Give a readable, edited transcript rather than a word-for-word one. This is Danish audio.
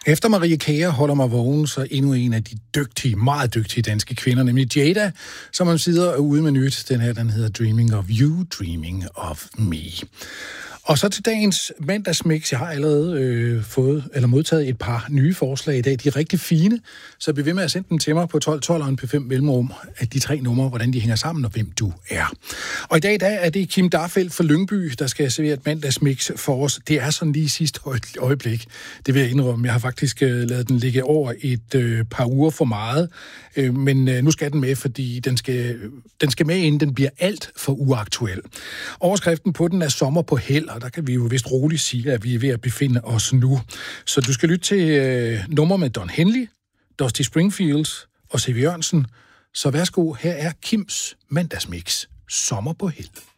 Efter Marie Kjær holder mig vågen, så endnu en af de dygtige, meget dygtige danske kvinder, nemlig Jada, som man sidder ude med nyt. Den her, den hedder Dreaming of You, Dreaming of Me. Og så til dagens mandagsmix. Jeg har allerede modtaget et par nye forslag i dag. De er rigtig fine, så bliv ved med at sende dem til mig på 1212 og en P5 mellemrum, at de 3 numre, hvordan de hænger sammen og hvem du er. Og i dag er det Kim Darfeldt fra Lyngby, der skal servere et mandagsmix for os. Det er sådan lige sidste øjeblik. Det vil jeg indrømme. Jeg har faktisk lavet den ligge over et par uger for meget, men nu skal den med, fordi den skal med, inden den bliver alt for uaktuel. Overskriften på den er Sommer på held, og der kan vi jo vist roligt sige, at vi er ved at befinde os nu. Så du skal lytte til nummer med Don Henley, Dusty Springfield og C.V. Jørgensen. Så værsgo, her er Kims mandagsmix. Sommer på held.